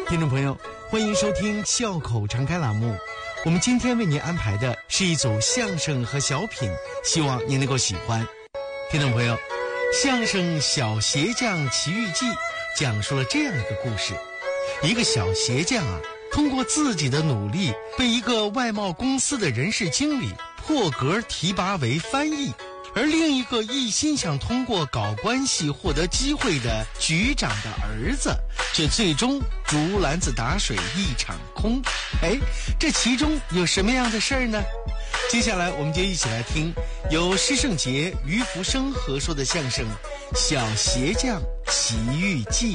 听众朋友，欢迎收听笑口常开栏目。我们今天为您安排的是一组相声和小品，希望您能够喜欢。听众朋友，相声《小鞋匠奇遇记》讲述了这样一个故事：一个小鞋匠通过自己的努力，被一个外贸公司的人事经理破格提拔为翻译。而另一个一心想通过搞关系获得机会的局长的儿子，却最终竹篮子打水一场空。这其中有什么样的事儿呢？接下来我们就一起来听由施圣杰、于福生合说的相声《小鞋匠奇遇记》。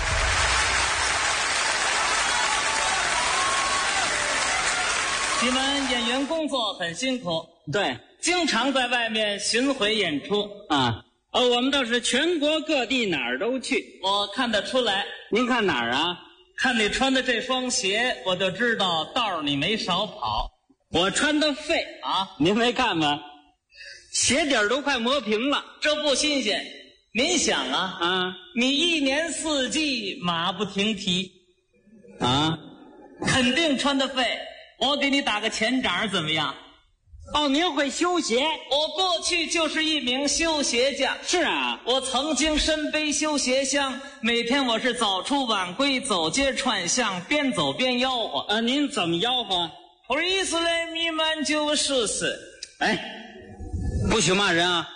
你们演员工作很辛苦， 对， 经常在外面巡回演出啊。我们倒是全国各地哪儿都去， 我看得出来。 您看哪儿啊？ 看你穿的这双鞋，我就知道道儿你没少跑。 我穿的废啊， 您没看吗？鞋底儿都快磨平了， 这不新鲜。您想你一年四季马不停蹄啊， 肯定穿的废。我给你打个前掌怎么样？ 您会修鞋？ 我过去就是一名修鞋匠。 是啊， 我曾经身背修鞋箱，每天我是早出晚归，走街串巷，边走边吆喝。 您怎么吆喝？ 普利斯莱弥漫就是不许骂人啊！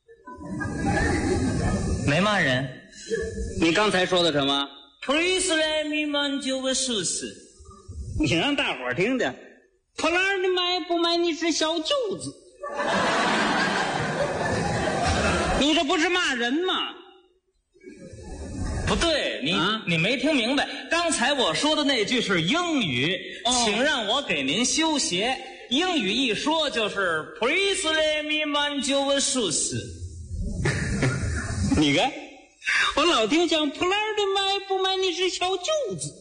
没骂人。 你刚才说的什么？ 普利斯莱弥漫就是你让大伙儿听听，破烂的买不买你是小舅子，你这不是骂人吗？ 不对，你没听明白，刚才我说的那句是英语，请让我给您修鞋。英语一说就是 Please let me mind your shoes。 你看，我老听像破烂的买不买你是小舅子。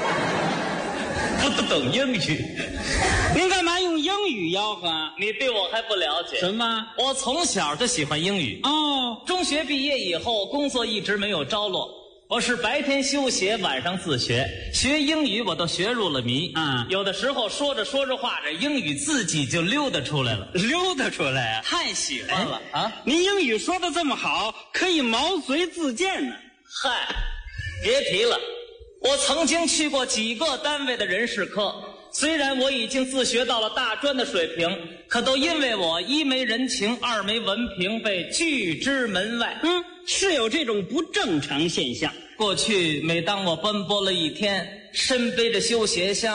不懂英语， 您干嘛用英语吆喝啊？ 你对我还不了解。 什么？ 我从小就喜欢英语。中学毕业以后，工作一直没有着落。我是白天修鞋，晚上自学，学英语我都学入了迷。有的时候说着说着话，这英语自己就溜达出来了。 溜达出来啊？ 太喜欢了您英语说的这么好，可以毛遂自荐呢。 嗨，别提了。我曾经去过几个单位的人事科，虽然我已经自学到了大专的水平，可都因为我一没人情，二没文凭，被拒之门外。 是有这种不正常现象。 过去每当我奔波了一天，身背着修鞋箱